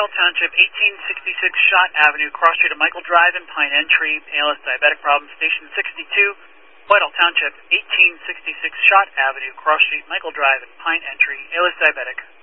Whitehall Township, 1866 Shot Avenue, cross street of Michael Drive and Pine Entry, ALS diabetic problem, station 62. Whitehall Township, 1866 Shot Avenue, cross street Michael Drive and Pine Entry, ALS diabetic.